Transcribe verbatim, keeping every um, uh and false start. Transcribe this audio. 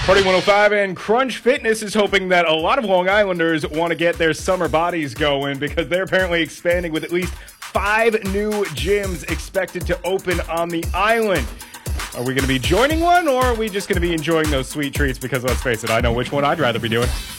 Party one oh five and Crunch Fitness is hoping that a lot of Long Islanders want to get their summer bodies going because they're apparently expanding with at least five new gyms expected to open on the island. Are we going to be joining one, or are we just going to be enjoying those sweet treats? Because let's face it, I know which one I'd rather be doing.